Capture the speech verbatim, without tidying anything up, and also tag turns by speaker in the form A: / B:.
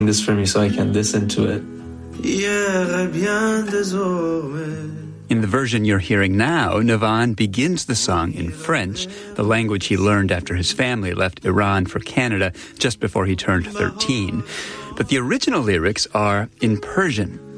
A: this for me so I can listen to it.
B: In the version you're hearing now, Navan begins the song in French, the language he learned after his family left Iran for Canada just before he turned thirteen. But the original lyrics are in Persian.